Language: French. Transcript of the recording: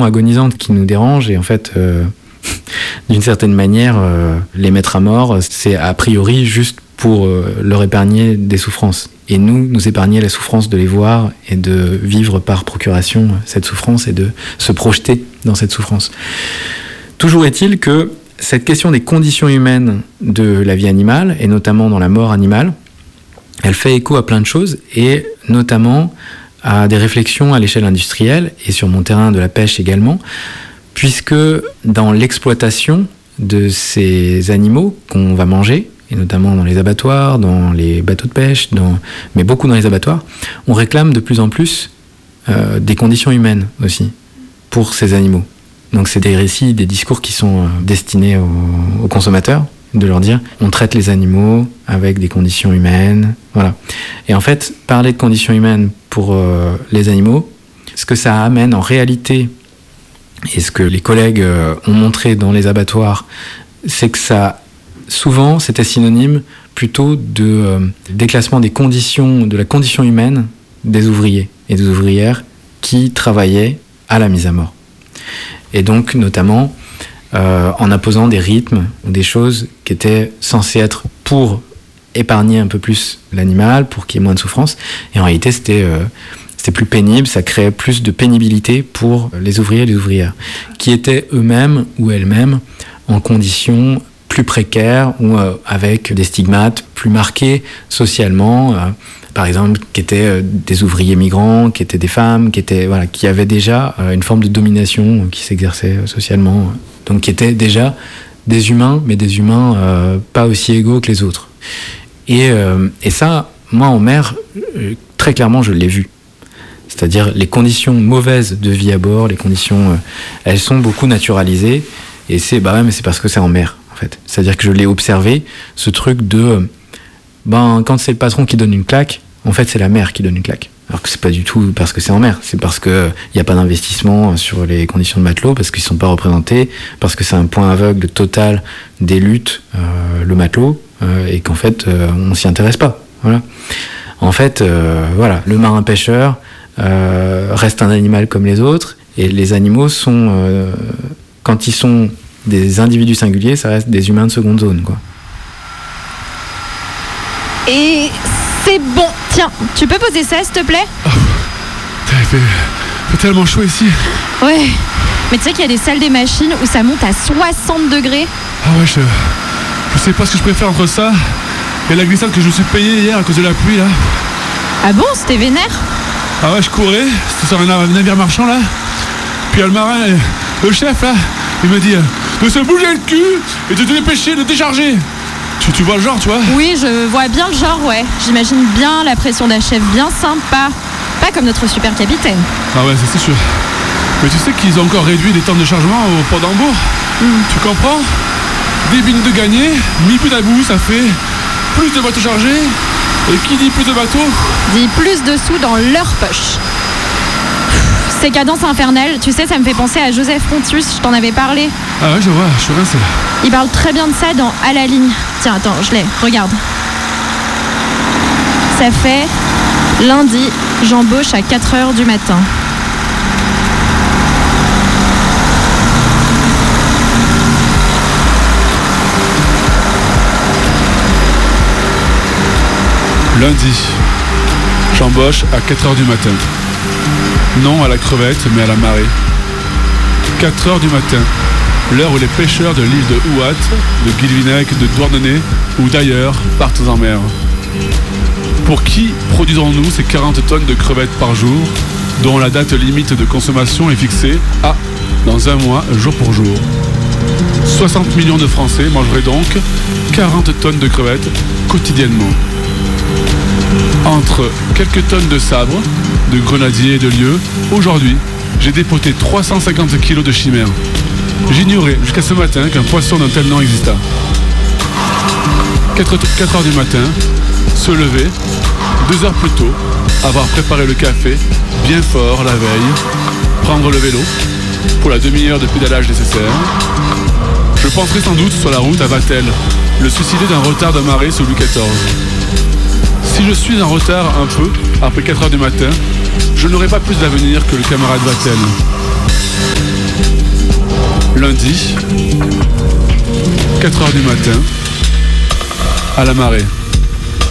agonisantes qui nous dérangent et en fait, d'une certaine manière, les mettre à mort, c'est a priori juste pour leur épargner des souffrances. Et nous épargner la souffrance de les voir et de vivre par procuration cette souffrance et de se projeter dans cette souffrance. Toujours est-il que cette question des conditions humaines de la vie animale, et notamment dans la mort animale, elle fait écho à plein de choses, et notamment à des réflexions à l'échelle industrielle, et sur mon terrain de la pêche également, puisque dans l'exploitation de ces animaux qu'on va manger, et notamment dans les abattoirs, dans les bateaux de pêche, mais beaucoup dans les abattoirs, on réclame de plus en plus des conditions humaines aussi pour ces animaux. Donc c'est des récits, des discours qui sont destinés aux consommateurs, de leur dire on traite les animaux avec des conditions humaines, voilà. Et en fait, parler de conditions humaines pour les animaux, ce que ça amène en réalité, et ce que les collègues ont montré dans les abattoirs, c'est que ça, souvent, c'était synonyme plutôt de déclassement des conditions, de la condition humaine des ouvriers et des ouvrières qui travaillaient à la mise à mort. Et donc, notamment, en imposant des rythmes ou des choses qui étaient censées être pour épargner un peu plus l'animal, pour qu'il y ait moins de souffrance. Et en réalité, c'était plus pénible, ça créait plus de pénibilité pour les ouvriers et les ouvrières, qui étaient eux-mêmes ou elles-mêmes en conditions plus précaires ou avec des stigmates plus marqués socialement, par exemple, qui étaient des ouvriers migrants, qui étaient des femmes, qui avaient déjà une forme de domination qui s'exerçait socialement, donc qui étaient déjà des humains, mais des humains pas aussi égaux que les autres. Et ça, moi en mer, très clairement, je l'ai vu. C'est-à-dire les conditions mauvaises de vie à bord, les conditions, elles sont beaucoup naturalisées, et c'est parce que c'est en mer. En fait. C'est-à-dire que je l'ai observé, ce truc de quand c'est le patron qui donne une claque, en fait c'est la mer qui donne une claque. Alors que c'est pas du tout parce que c'est en mer, c'est parce qu'il n'y a pas d'investissement sur les conditions de matelot, parce qu'ils ne sont pas représentés, parce que c'est un point aveugle total des luttes, le matelot, et qu'en fait on s'y intéresse pas. Voilà. En fait, le marin pêcheur reste un animal comme les autres, et les animaux sont, quand ils sont des individus singuliers, ça reste des humains de seconde zone, quoi. Et c'est bon. Tiens, tu peux poser ça, s'il te plaît ? Il fait tellement chaud ici. Ouais. Mais tu sais qu'il y a des salles des machines où ça monte à 60 degrés. Ah ouais, je sais pas ce que je préfère entre ça et la glissade que je me suis payée hier à cause de la pluie, là. Ah bon, c'était vénère ? Ah ouais, je courais, c'était sur un navire marchand, là. Puis le marin, le chef, là, il me dit de se bouger le cul et de te dépêcher de décharger. Tu vois le genre, tu vois ? Oui, je vois bien le genre, ouais. J'imagine bien la pression d'un chef bien sympa. Pas comme notre super capitaine. Ah ouais, c'est sûr. Mais tu sais qu'ils ont encore réduit les temps de chargement au port d'Hambourg. Tu comprends ? Des vignes de gagner, mis plus à bout, ça fait plus de bateaux chargés. Et qui dit plus de bateaux ? Dit plus de sous dans leur poche. Ces cadences infernales, tu sais, ça me fait penser à Joseph Pontius, je t'en avais parlé. Ah ouais, je vois, je suis rincé. Il parle très bien de ça dans À la ligne. Tiens, attends, je l'ai, regarde. Ça fait lundi, j'embauche à 4h du matin. Lundi, j'embauche à 4h du matin. Non à la crevette, mais à la marée. 4h du matin, l'heure où les pêcheurs de l'île de Houat, de Guilvinec, de Douarnenez ou d'ailleurs partent en mer. Pour qui produisons-nous ces 40 tonnes de crevettes par jour, dont la date limite de consommation est fixée à dans un mois, jour pour jour ? 60 millions de Français mangeraient donc 40 tonnes de crevettes quotidiennement. Entre quelques tonnes de sabres, de grenadiers et de lieux, aujourd'hui, j'ai dépoté 350 kilos de chimères. J'ignorais jusqu'à ce matin qu'un poisson d'un tel nom exista. 4 heures du matin, se lever, 2 heures plus tôt, avoir préparé le café, bien fort la veille, prendre le vélo, pour la demi-heure de pédalage nécessaire. Je penserai sans doute sur la route à Vatel, le suicidé d'un retard de marée sous Louis XIV. Si je suis en retard un peu, après 4 heures du matin, je n'aurai pas plus d'avenir que le camarade Vatel. Lundi, 4h du matin, à la marée.